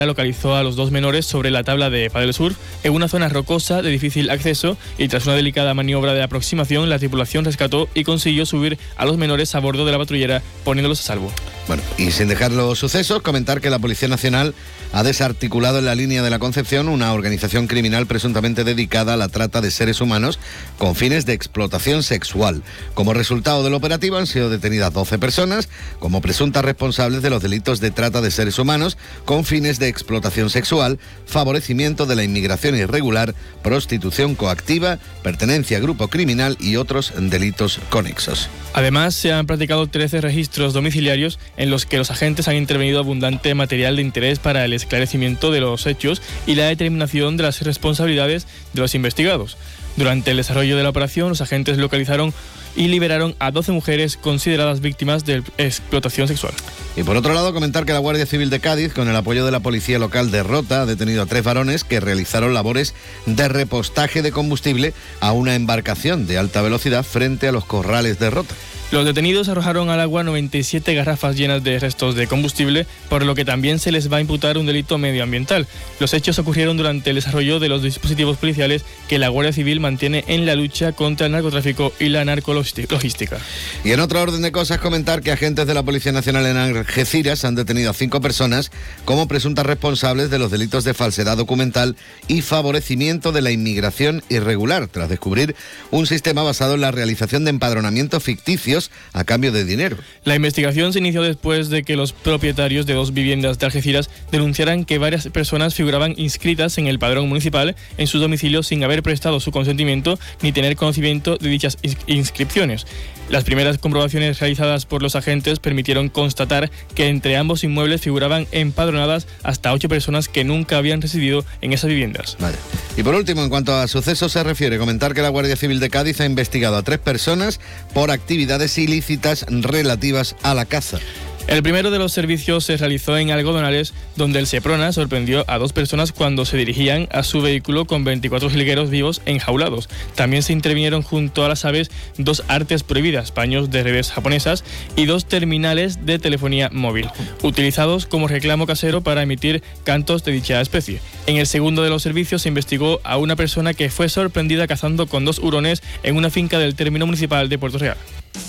localizó a los dos menores sobre la tabla de Padel Surf en una zona rocosa de difícil acceso y tras una delicada maniobra de aproximación la tripulación rescató y consiguió subir a los menores a bordo de la patrullera poniéndolos a salvo. Bueno, y sin dejar los sucesos, comentar que la Policía Nacional ha desarticulado en la línea de la Concepción una organización criminal presuntamente dedicada a la trata de seres humanos con fines de explotación sexual. Como resultado del operativo han sido detenidas 12 personas como presuntas responsables de los delitos de trata de seres humanos con fines de explotación sexual, favorecimiento de la inmigración irregular, prostitución coactiva, pertenencia a grupo criminal y otros delitos conexos. Además, se han practicado 13 registros domiciliarios en los que los agentes han intervenido abundante material de interés para el esclarecimiento de los hechos y la determinación de las responsabilidades de los investigados. Durante el desarrollo de la operación, los agentes localizaron y liberaron a 12 mujeres consideradas víctimas de explotación sexual. Y por otro lado, comentar que la Guardia Civil de Cádiz, con el apoyo de la Policía Local de Rota, ha detenido a 3 varones que realizaron labores de repostaje de combustible a una embarcación de alta velocidad frente a los corrales de Rota. Los detenidos arrojaron al agua 97 garrafas llenas de restos de combustible, por lo que también se les va a imputar un delito medioambiental. Los hechos ocurrieron durante el desarrollo de los dispositivos policiales que la Guardia Civil mantiene en la lucha contra el narcotráfico y la narcologística. Y en otro orden de cosas, comentar que agentes de la Policía Nacional en Algeciras han detenido a 5 personas como presuntas responsables de los delitos de falsedad documental y favorecimiento de la inmigración irregular, tras descubrir un sistema basado en la realización de empadronamientos ficticios a cambio de dinero. La investigación se inició después de que los propietarios de 2 viviendas de Algeciras denunciaran que varias personas figuraban inscritas en el padrón municipal en sus domicilios sin haber prestado su consentimiento ni tener conocimiento de dichas inscripciones. Las primeras comprobaciones realizadas por los agentes permitieron constatar que entre ambos inmuebles figuraban empadronadas hasta 8 personas que nunca habían residido en esas viviendas. Vale. Y por último, en cuanto a sucesos se refiere, comentar que la Guardia Civil de Cádiz ha investigado a 3 personas por actividades ilícitas relativas a la caza. El primero de los servicios se realizó en Algodonales, donde el Seprona sorprendió a 2 personas cuando se dirigían a su vehículo con 24 jilgueros vivos enjaulados. También se intervinieron junto a las aves 2 artes prohibidas, paños de redes japonesas y 2 terminales de telefonía móvil, utilizados como reclamo casero para emitir cantos de dicha especie. En el segundo de los servicios se investigó a una persona que fue sorprendida cazando con 2 hurones en una finca del término municipal de Puerto Real.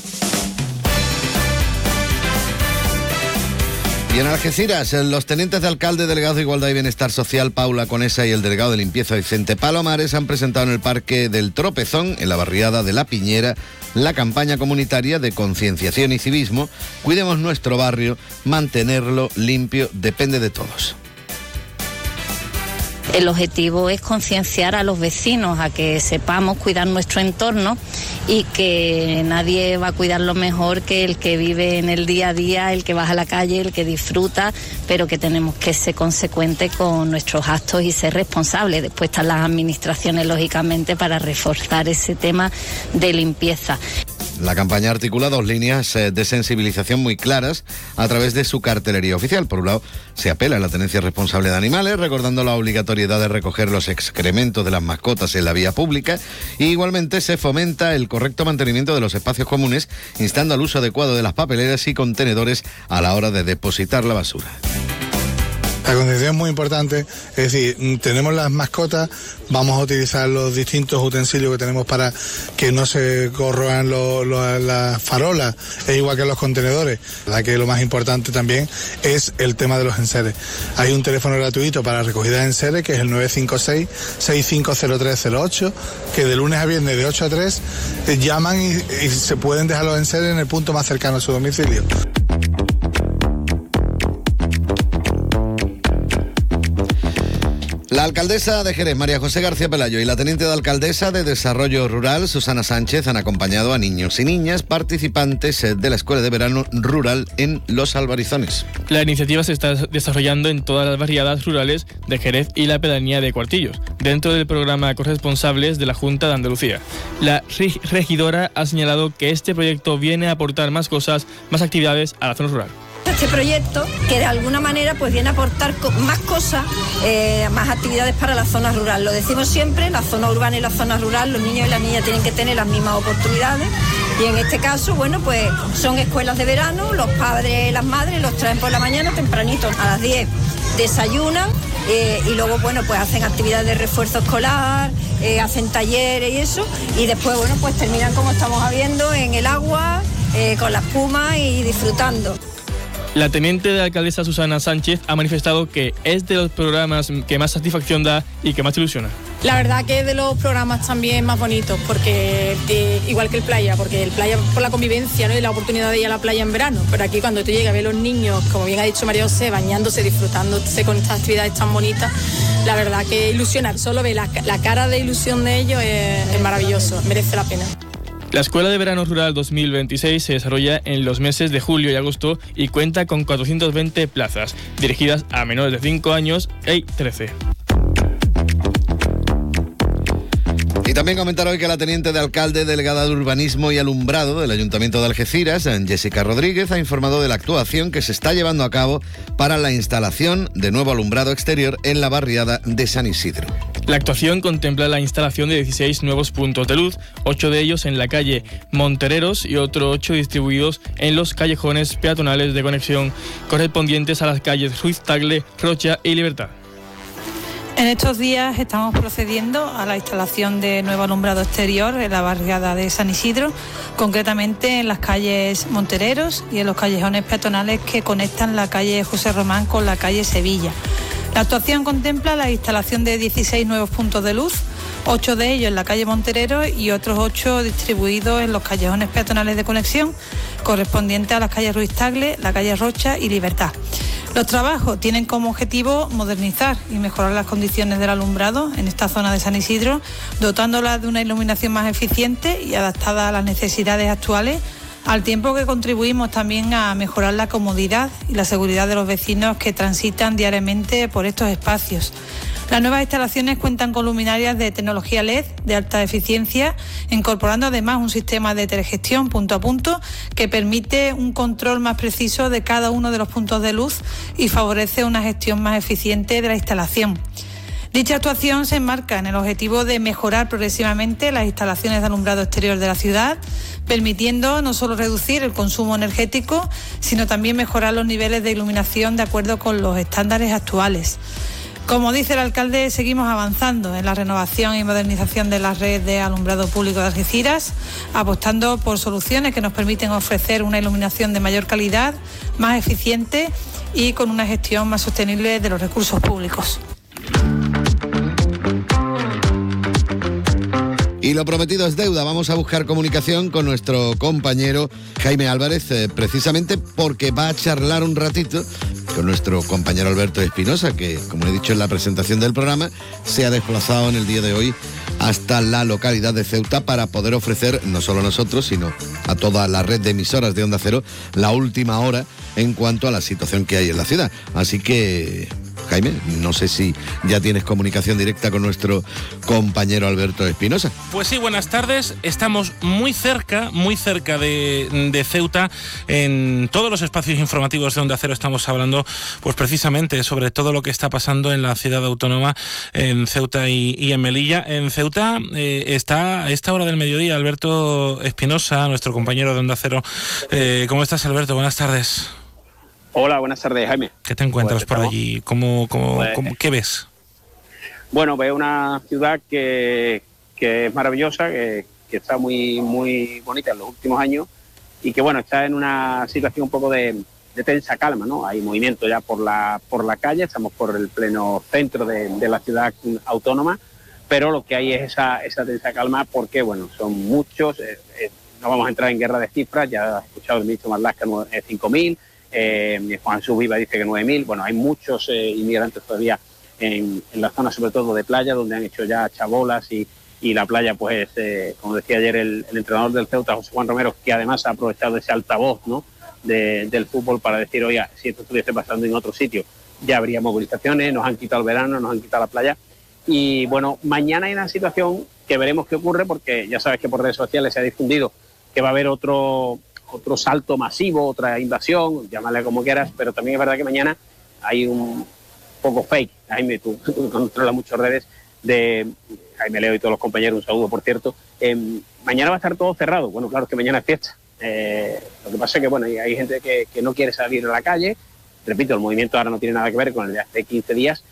Y en Algeciras, los tenientes de alcalde, delegados de Igualdad y Bienestar Social, Paula Conesa, y el delegado de limpieza, Vicente Palomares, han presentado en el Parque del Tropezón, en la barriada de La Piñera, la campaña comunitaria de concienciación y civismo Cuidemos nuestro barrio, mantenerlo limpio depende de todos. El objetivo es concienciar a los vecinos a que sepamos cuidar nuestro entorno y que nadie va a cuidarlo mejor que el que vive en el día a día, el que baja a la calle, el que disfruta, pero que tenemos que ser consecuentes con nuestros actos y ser responsables. Después están las administraciones, lógicamente, para reforzar ese tema de limpieza. La campaña articula 2 líneas de sensibilización muy claras a través de su cartelería oficial. Por un lado, se apela a la tenencia responsable de animales, recordando la obligatoriedad de recoger los excrementos de las mascotas en la vía pública, y igualmente se fomenta el correcto mantenimiento de los espacios comunes, instando al uso adecuado de las papeleras y contenedores a la hora de depositar la basura. La concienciación es muy importante, es decir, tenemos las mascotas, vamos a utilizar los distintos utensilios que tenemos para que no se corroan las farolas, es igual que los contenedores. La verdad que lo más importante también es el tema de los enseres. Hay un teléfono gratuito para recogida de enseres que es el 956-650308, que de lunes a viernes de 8 a 3 llaman y se pueden dejar los enseres en el punto más cercano a su domicilio. La alcaldesa de Jerez, María José García Pelayo, y la teniente de alcaldesa de Desarrollo Rural, Susana Sánchez, han acompañado a niños y niñas participantes de la Escuela de Verano Rural en Los Albarizones. La iniciativa se está desarrollando en todas las barriadas rurales de Jerez y la pedanía de Cuartillos, dentro del programa Corresponsables de la Junta de Andalucía. La regidora ha señalado que este proyecto viene a aportar más cosas, más actividades a la zona rural. Este proyecto que de alguna manera pues viene a aportar más cosas, más actividades para la zona rural. Lo decimos siempre, la zona urbana y la zona rural, los niños y las niñas tienen que tener las mismas oportunidades. Y en este caso, bueno, pues son escuelas de verano, los padres y las madres los traen por la mañana tempranito, a las 10 desayunan y luego, bueno, pues hacen actividades de refuerzo escolar, hacen talleres y eso, y después, bueno, pues terminan como estamos viendo en el agua, con la espuma y disfrutando. La teniente de alcaldesa Susana Sánchez ha manifestado que es de los programas que más satisfacción da y que más ilusiona. La verdad que es de los programas también más bonitos, porque igual que el playa, porque el playa por la convivencia, ¿no? Y la oportunidad de ir a la playa en verano, pero aquí cuando tú llegas a ver los niños, como bien ha dicho María José, bañándose, disfrutándose con estas actividades tan bonitas, la verdad que ilusiona, solo ver la cara de ilusión de ellos es maravilloso, merece la pena. La Escuela de Verano Rural 2026 se desarrolla en los meses de julio y agosto y cuenta con 420 plazas, dirigidas a menores de 5 años y 13. Y también comentar hoy que la teniente de alcalde, delegada de Urbanismo y Alumbrado del Ayuntamiento de Algeciras, Jessica Rodríguez, ha informado de la actuación que se está llevando a cabo para la instalación de nuevo alumbrado exterior en la barriada de San Isidro. La actuación contempla la instalación de 16 nuevos puntos de luz, 8 de ellos en la calle Montereros y otros 8 distribuidos en los callejones peatonales de conexión correspondientes a las calles Ruiz Tagle, Rocha y Libertad. En estos días estamos procediendo a la instalación de nuevo alumbrado exterior en la barriada de San Isidro, concretamente en las calles Montereros y en los callejones peatonales que conectan la calle José Román con la calle Sevilla. La actuación contempla la instalación de 16 nuevos puntos de luz, 8 de ellos en la calle Montereros y otros 8 distribuidos en los callejones peatonales de conexión, correspondientes a las calles Ruiz Tagle, la calle Rocha y Libertad. Los trabajos tienen como objetivo modernizar y mejorar las condiciones del alumbrado en esta zona de San Isidro, dotándola de una iluminación más eficiente y adaptada a las necesidades actuales, al tiempo que contribuimos también a mejorar la comodidad y la seguridad de los vecinos que transitan diariamente por estos espacios. Las nuevas instalaciones cuentan con luminarias de tecnología LED de alta eficiencia, incorporando además un sistema de telegestión punto a punto que permite un control más preciso de cada uno de los puntos de luz y favorece una gestión más eficiente de la instalación. Dicha actuación se enmarca en el objetivo de mejorar progresivamente las instalaciones de alumbrado exterior de la ciudad, permitiendo no solo reducir el consumo energético, sino también mejorar los niveles de iluminación de acuerdo con los estándares actuales. Como dice el alcalde, seguimos avanzando en la renovación y modernización de la red de alumbrado público de Algeciras, apostando por soluciones que nos permiten ofrecer una iluminación de mayor calidad, más eficiente y con una gestión más sostenible de los recursos públicos. Y lo prometido es deuda. Vamos a buscar comunicación con nuestro compañero Jaime Álvarez, precisamente porque va a charlar un ratito con nuestro compañero Alberto Espinosa, que, como he dicho en la presentación del programa, se ha desplazado en el día de hoy hasta la localidad de Ceuta para poder ofrecer, no solo a nosotros, sino a toda la red de emisoras de Onda Cero, la última hora en cuanto a la situación que hay en la ciudad. Así que, Jaime, no sé si ya tienes comunicación directa con nuestro compañero Alberto Espinosa. Pues sí, buenas tardes. Estamos muy cerca de Ceuta. En todos los espacios informativos de Onda Cero estamos hablando, pues precisamente sobre todo lo que está pasando en la ciudad autónoma, en Ceuta y en Melilla. En Ceuta está a esta hora del mediodía Alberto Espinosa, nuestro compañero de Onda Cero. ¿Cómo estás, Alberto? Buenas tardes. Hola, buenas tardes, Jaime. ¿Qué te encuentras por allí? ¿Qué ves? Bueno, veo una ciudad que es maravillosa, que está muy bonita en los últimos años y que, bueno, está en una situación un poco de tensa calma, ¿no? Hay movimiento ya por la calle, estamos por el pleno centro de la ciudad autónoma, pero lo que hay es esa tensa calma porque, bueno, son muchos, no vamos a entrar en guerra de cifras, ya has escuchado el ministro Marlaska, 5.000, Juan Subviva dice que 9.000, bueno, hay muchos inmigrantes todavía en la zona, sobre todo de playa, donde han hecho ya chabolas y la playa, pues, como decía ayer el entrenador del Ceuta, José Juan Romero, que además ha aprovechado ese altavoz, ¿no?, del fútbol para decir, oiga, si esto estuviese pasando en otro sitio, ya habría movilizaciones, nos han quitado el verano, nos han quitado la playa. Y bueno, mañana hay una situación que veremos qué ocurre, porque ya sabes que por redes sociales se ha difundido que va a haber otro salto masivo, otra invasión, llámale como quieras, pero también es verdad que mañana hay un poco fake. Jaime, tú controlas muchas redes de Jaime Leo y todos los compañeros, un saludo, por cierto, mañana va a estar todo cerrado. Bueno, claro, es que mañana es fiesta. Lo que pasa es que, bueno, hay gente que no quiere salir a la calle. Repito, el movimiento ahora no tiene nada que ver con el de hace 15 días,